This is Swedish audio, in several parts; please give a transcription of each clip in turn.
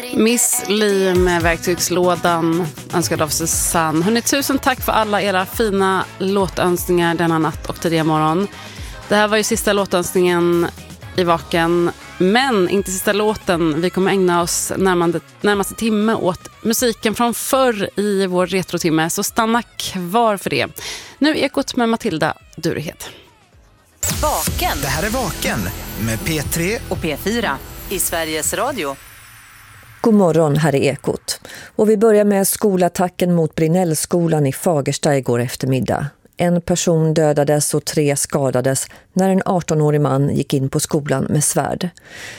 Miss Li med verktygslådan önskad av Susanne. Hörrni, tusen tack för alla era fina låtönskningar denna natt och tidiga morgon. Det här var ju sista låtönskningen i Vaken, men inte sista låten. Vi kommer ägna oss närmaste timme åt musiken från förr i vår retrotimme, så stanna kvar för det. Nu Ekot med Matilda Durehed. Vaken. Det här är Vaken med P3 och P4 i Sveriges Radio. God morgon, här är Ekot. Och vi börjar med skolattacken mot Brinnellskolan i Fagersta igår eftermiddag. En person dödades och 3 skadades när en 18-årig man gick in på skolan med svärd.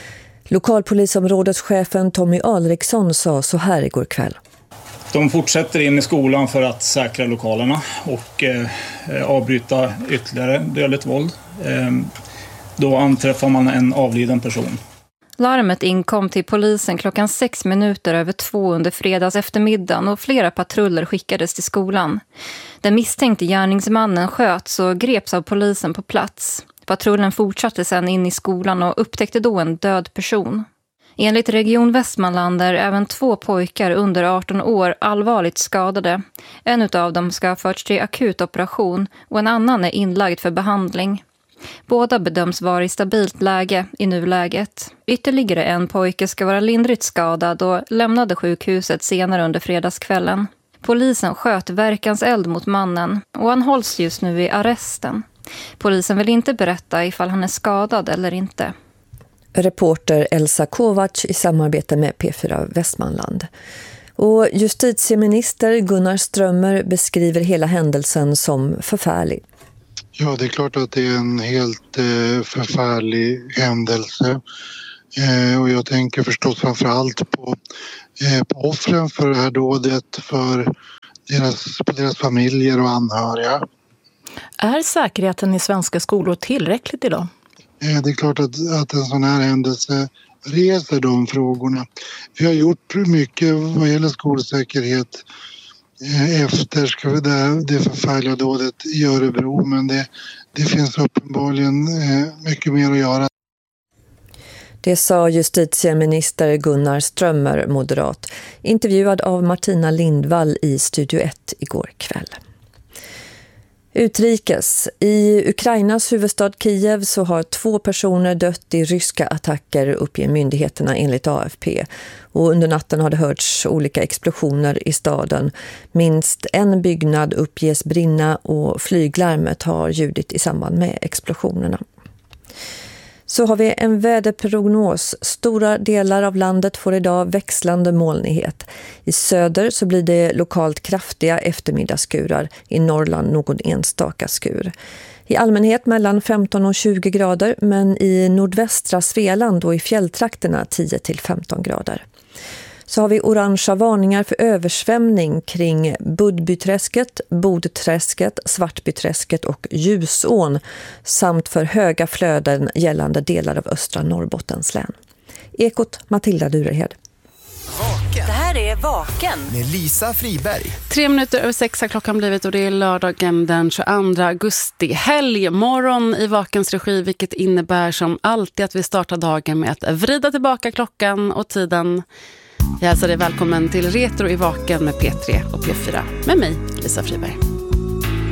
Lokalpolisområdeschefen Tommy Alriksson sa så här igår kväll. De fortsätter in i skolan för att säkra lokalerna och avbryta ytterligare dödligt våld. Då anträffar man en avliden person. Larmet inkom till polisen klockan 2:06 under fredags eftermiddagen och flera patruller skickades till skolan. Den misstänkte gärningsmannen sköts och greps av polisen på plats. Patrullen fortsatte sedan in i skolan och upptäckte då en död person. Enligt Region Västmanland är även 2 pojkar under 18 år allvarligt skadade. En av dem ska ha förts till akut operation och en annan är inlagd för behandling. Båda bedöms vara i stabilt läge i nuläget. Ytterligare en pojke ska vara lindrigt skadad och lämnade sjukhuset senare under fredagskvällen. Polisen sköt verkanseld mot mannen och han hålls just nu i arresten. Polisen vill inte berätta ifall han är skadad eller inte. Reporter Elsa Kovacs i samarbete med P4 Västmanland. Och justitieminister Gunnar Strömmer beskriver hela händelsen som förfärlig. Ja, det är klart att det är en helt förfärlig händelse. Och jag tänker förstås framförallt på offren för det här dådet, för deras familjer och anhöriga. Är säkerheten i svenska skolor tillräckligt idag? Det är klart att en sån här händelse reser de frågorna. Vi har gjort mycket vad gäller skolsäkerhet efter det förfärliga dådet i Örebro, men det finns uppenbarligen mycket mer att göra. Det sa justitieminister Gunnar Strömmer, moderat, intervjuad av Martina Lindvall i Studio 1 igår kväll. Utrikes. I Ukrainas huvudstad Kiev så har 2 personer dött i ryska attacker, uppger myndigheterna enligt AFP. Och under natten har det hörts olika explosioner i staden. Minst en byggnad uppges brinna och flyglarmet har ljudit i samband med explosionerna. Så har vi en väderprognos. Stora delar av landet får idag växlande molnighet. I söder så blir det lokalt kraftiga eftermiddagsskurar. I Norrland någon enstaka skur. I allmänhet mellan 15 och 20 grader, men i nordvästra Svealand och i fjälltrakterna 10 till 15 grader. Så har vi orangea varningar för översvämning kring Budbyträsket, Bodträsket, Svartbyträsket och Ljusån samt för höga flöden gällande delar av östra Norrbottens län. Ekot, Matilda Durehed. Vaken. Det här är Vaken med Lisa Friberg. 6:03 har klockan blivit och det är lördagen den 22 augusti. Helgmorgon i Vakens regi, vilket innebär som alltid att vi startar dagen med att vrida tillbaka klockan och tiden. Jag hälsar dig välkommen till Retro i Vaken med P3 och P4 med mig, Lisa Friberg.